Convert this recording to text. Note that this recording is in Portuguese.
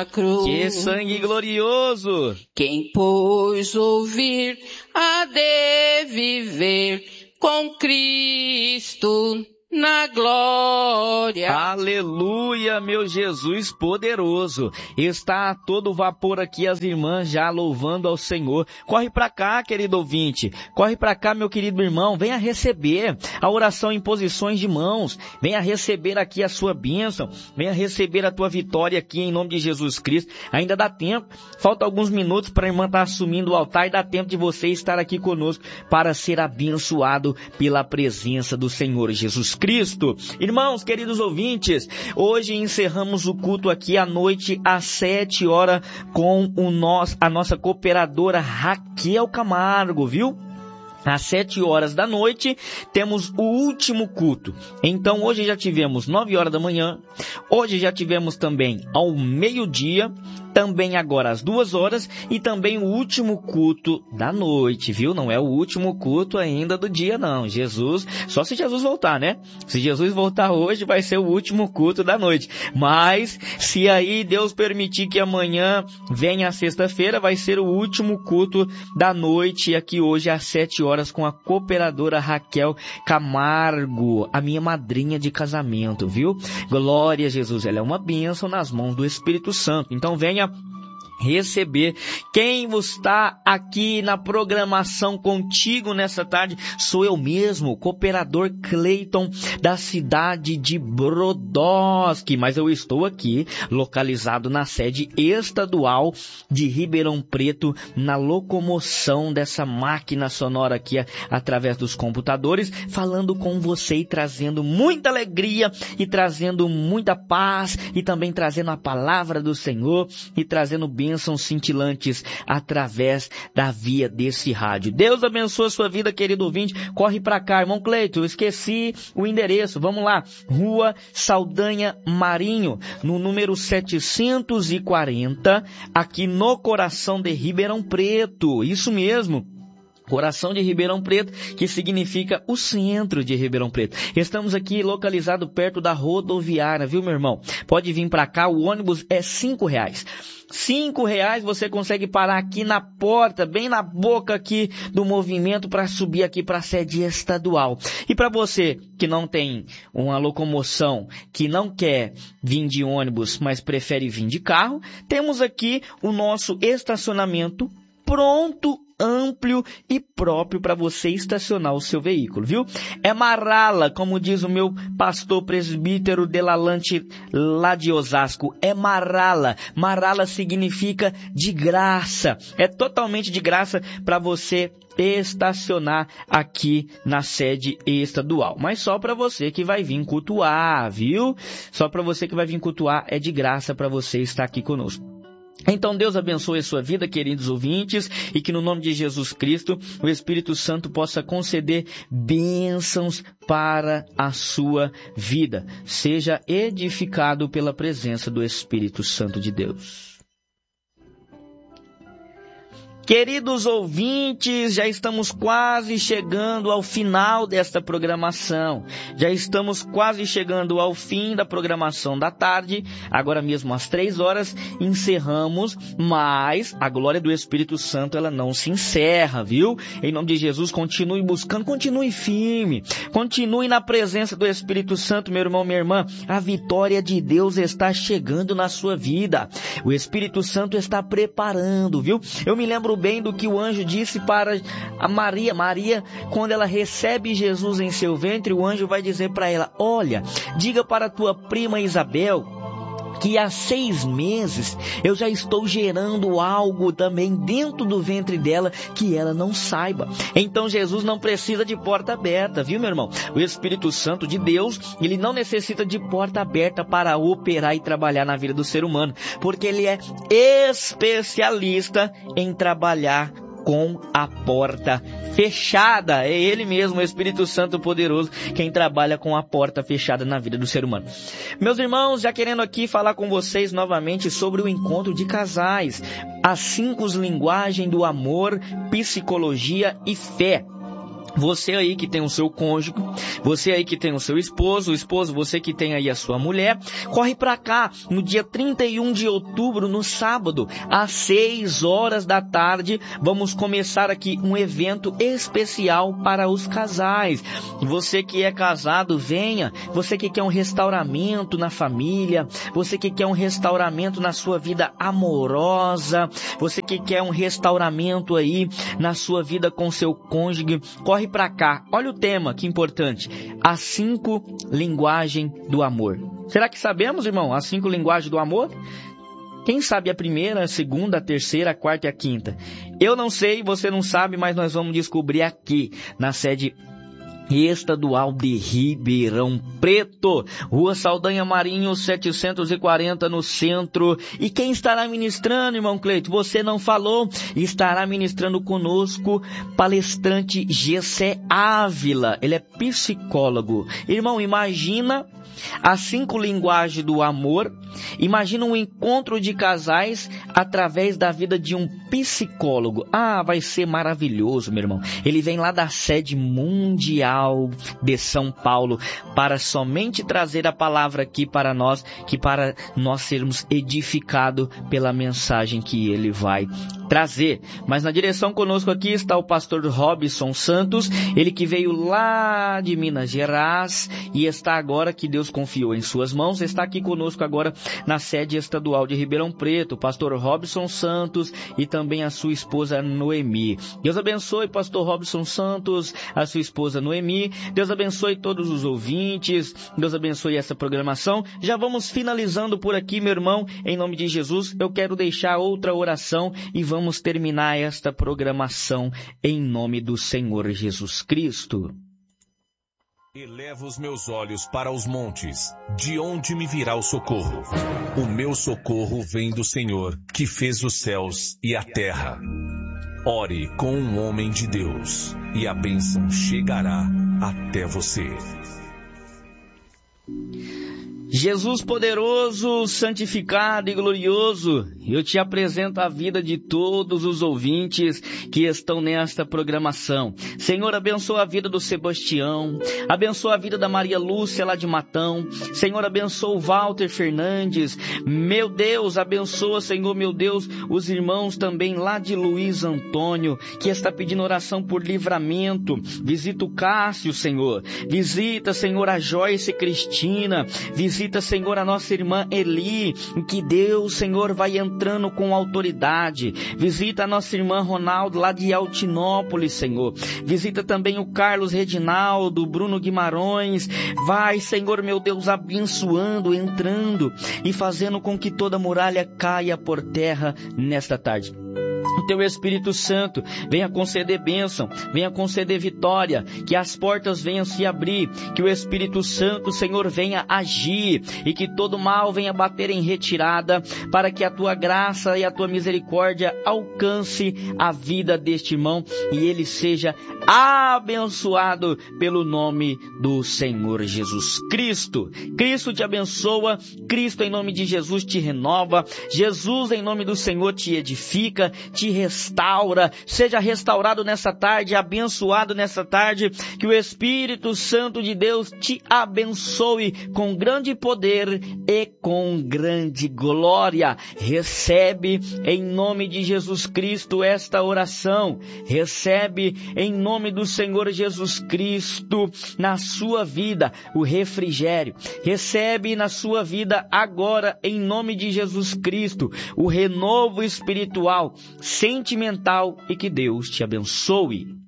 na cruz. Que sangue glorioso! Quem pois ouvir há de viver com Cristo na glória. Aleluia, meu Jesus poderoso. Está a todo vapor aqui as irmãs já louvando ao Senhor. Corre para cá, querido ouvinte. Corre para cá, meu querido irmão. Venha receber a oração em posições de mãos. Venha receber aqui a sua bênção. Venha receber a tua vitória aqui em nome de Jesus Cristo. Ainda dá tempo. Falta alguns minutos para a irmã estar assumindo o altar e dá tempo de você estar aqui conosco para ser abençoado pela presença do Senhor Jesus Cristo. Irmãos, queridos ouvintes, hoje encerramos o culto aqui à noite às 7 horas com a nossa cooperadora Raquel Camargo, viu? Às 7 horas da noite, temos o último culto. Então, hoje já tivemos 9 horas da manhã. Hoje já tivemos também ao meio-dia. Também agora às 2 horas. E também o último culto da noite, viu? Não é o último culto ainda do dia, não. Só se Jesus voltar, né? Se Jesus voltar hoje, vai ser o último culto da noite. Mas, se aí Deus permitir que amanhã venha a sexta-feira, vai ser o último culto da noite. Aqui hoje às 7 horas com a cooperadora Raquel Camargo, a minha madrinha de casamento, viu? Glória a Jesus, ela é uma bênção nas mãos do Espírito Santo. Então venha receber. Quem está aqui na programação contigo nessa tarde sou eu mesmo, cooperador Cleiton, da cidade de Brodowski, mas eu estou aqui localizado na sede estadual de Ribeirão Preto, na locomoção dessa máquina sonora aqui através dos computadores, falando com você e trazendo muita alegria e trazendo muita paz e também trazendo a palavra do Senhor e trazendo bênçãos cintilantes através da via desse rádio. Deus abençoe a sua vida, querido ouvinte. Corre para cá, irmão Cleito, eu esqueci o endereço. Vamos lá, Rua Saldanha Marinho, no número 740, aqui no coração de Ribeirão Preto. Isso mesmo. Coração de Ribeirão Preto, que significa o centro de Ribeirão Preto. Estamos aqui localizado perto da rodoviária, viu, meu irmão? Pode vir para cá, o ônibus é R$5. R$5 você consegue parar aqui na porta, bem na boca aqui do movimento para subir aqui para a sede estadual. E para você que não tem uma locomoção, que não quer vir de ônibus, mas prefere vir de carro, temos aqui o nosso estacionamento pronto, amplo e próprio para você estacionar o seu veículo, viu? É Marala, como diz o meu pastor presbítero Delalante lá de Osasco, é Marala. Marala significa de graça, é totalmente de graça para você estacionar aqui na sede estadual, mas só para você que vai vir cultuar, viu? Só para você que vai vir cultuar, é de graça para você estar aqui conosco. Então Deus abençoe a sua vida, queridos ouvintes, e que no nome de Jesus Cristo o Espírito Santo possa conceder bênçãos para a sua vida. Seja edificado pela presença do Espírito Santo de Deus. Queridos ouvintes, já estamos quase chegando ao final desta programação. Já estamos quase chegando ao fim da programação da tarde. Agora mesmo às 3 horas encerramos, mas a glória do Espírito Santo ela não se encerra, viu? Em nome de Jesus, continue buscando, continue firme. Continue na presença do Espírito Santo, meu irmão, minha irmã. A vitória de Deus está chegando na sua vida. O Espírito Santo está preparando, viu? Eu me lembro bem do que o anjo disse para a Maria. Maria, quando ela recebe Jesus em seu ventre, o anjo vai dizer para ela: olha, diga para a tua prima Isabel que há 6 meses eu já estou gerando algo também dentro do ventre dela que ela não saiba. Então Jesus não precisa de porta aberta, viu, meu irmão? O Espírito Santo de Deus, ele não necessita de porta aberta para operar e trabalhar na vida do ser humano, porque ele é especialista em trabalhar com a porta fechada. É ele mesmo, o Espírito Santo poderoso, quem trabalha com a porta fechada na vida do ser humano. Meus irmãos, já querendo aqui falar com vocês novamente sobre o encontro de casais, as 5 linguagens do amor, psicologia e fé. Você aí que tem o seu cônjuge, você aí que tem o seu esposo, você que tem aí a sua mulher, corre pra cá no dia 31 de outubro, no sábado, às 6 horas da tarde, vamos começar aqui um evento especial para os casais. Você que é casado, venha. Você que quer um restauramento na família, você que quer um restauramento na sua vida amorosa, você que quer um restauramento aí na sua vida com seu cônjuge, corre pra cá. Olha o tema, que importante. As 5 linguagens do amor. Será que sabemos, irmão, as 5 linguagens do amor? Quem sabe a primeira, a segunda, a terceira, a quarta e a quinta? Eu não sei, você não sabe, mas nós vamos descobrir aqui, na sede estadual de Ribeirão Preto, Rua Saldanha Marinho 740, no centro. E quem estará ministrando, irmão Cleito? Você não falou? Estará ministrando conosco palestrante Gessé Ávila. Ele é psicólogo. Irmão, imagina as 5 linguagens do amor. Imagina um encontro de casais através da vida de um psicólogo. Ah, vai ser maravilhoso, meu irmão. Ele vem lá da sede mundial de São Paulo para somente trazer a palavra aqui para nós, que para nós sermos edificados pela mensagem que ele vai trazer. Mas na direção conosco aqui está o pastor Robson Santos, ele que veio lá de Minas Gerais e está agora, que Deus confiou em suas mãos, está aqui conosco agora na sede estadual de Ribeirão Preto, o pastor Robson Santos e também a sua esposa Noemi. Deus abençoe, pastor Robson Santos, a sua esposa Noemi. Deus abençoe todos os ouvintes, Deus abençoe essa programação. Já vamos finalizando por aqui, meu irmão, em nome de Jesus. Eu quero deixar outra oração e vamos terminar esta programação em nome do Senhor Jesus Cristo. Elevo os meus olhos para os montes, de onde me virá o socorro? O meu socorro vem do Senhor, que fez os céus e a terra. Ore com um homem de Deus, e a bênção chegará até você. Jesus poderoso, santificado e glorioso, eu te apresento a vida de todos os ouvintes que estão nesta programação. Senhor, abençoa a vida do Sebastião, abençoa a vida da Maria Lúcia lá de Matão. Senhor, abençoa o Walter Fernandes. Meu Deus, abençoa, Senhor, meu Deus, os irmãos também lá de Luiz Antônio, que está pedindo oração por livramento. Visita o Cássio, Senhor. Visita, Senhor, a Joyce Cristina. Visita, Senhor, a nossa irmã Eli, que Deus, Senhor, vai entrando com autoridade. Visita a nossa irmã Ronaldo, lá de Altinópolis, Senhor. Visita também o Carlos Reginaldo, Bruno Guimarães. Vai, Senhor, meu Deus, abençoando, entrando e fazendo com que toda muralha caia por terra nesta tarde. O teu Espírito Santo venha conceder bênção, venha conceder vitória, que as portas venham se abrir, que o Espírito Santo, Senhor, venha agir e que todo mal venha bater em retirada, para que a tua graça e a tua misericórdia alcance a vida deste irmão e ele seja abençoado pelo nome do Senhor Jesus Cristo. Cristo te abençoa, Cristo em nome de Jesus te renova, Jesus em nome do Senhor te edifica, te restaura. Seja restaurado nessa tarde, abençoado nessa tarde, que o Espírito Santo de Deus te abençoe com grande poder e com grande glória. Recebe em nome de Jesus Cristo esta oração, recebe em nome do Senhor Jesus Cristo na sua vida o refrigério, recebe na sua vida agora em nome de Jesus Cristo o renovo espiritual, sentimental, e que Deus te abençoe.